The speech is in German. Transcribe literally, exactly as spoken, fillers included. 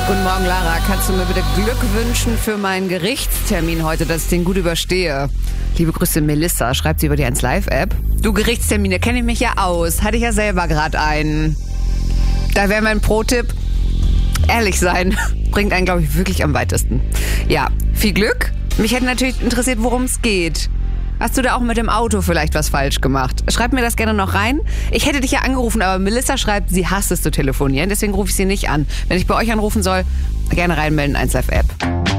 Guten Morgen, Lara. Kannst du mir bitte Glück wünschen für meinen Gerichtstermin heute, dass ich den gut überstehe? Liebe Grüße, Melissa, schreibt sie über die eins Live-App. Du, Gerichtstermine, kenne ich mich ja aus. Hatte ich ja selber gerade einen. Da wäre mein Pro-Tipp, ehrlich sein, bringt einen, glaube ich, wirklich am weitesten. Ja, viel Glück. Mich hätte natürlich interessiert, worum es geht. Hast du da auch mit dem Auto vielleicht was falsch gemacht? Schreib mir das gerne noch rein. Ich hätte dich ja angerufen, aber Melissa schreibt, sie hasst es zu telefonieren. Deswegen rufe ich sie nicht an. Wenn ich bei euch anrufen soll, gerne reinmelden, eins Live App.